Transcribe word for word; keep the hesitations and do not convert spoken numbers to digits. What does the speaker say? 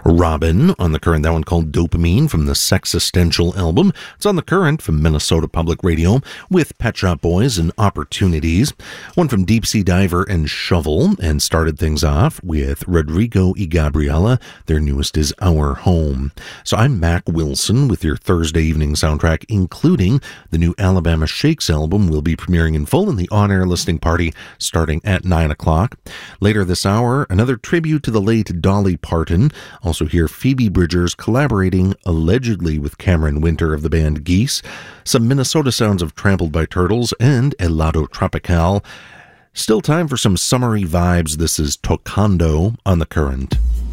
Robin on the Current, that one called Dopamine from the Sexistential album. It's on the Current from Minnesota Public Radio with Pet Shop Boys and Opportunities. One from Deep Sea Diver and Shovel, and started things off with Rodrigo y Gabriela. Their newest is Our Home. So I'm Mac Wilson with your Thursday evening soundtrack, including the new Alabama Shakes album will be premiering in full in the on-air listening party starting at nine o'clock. Later this hour, another tribute to the late Dolly Parton. Also hear Phoebe Bridgers collaborating allegedly with Cameron Winter of the band Geese. Some Minnesota sounds of Trampled by Turtles and Helado Tropical. Still time for some summery vibes. This is Tocando on the Current.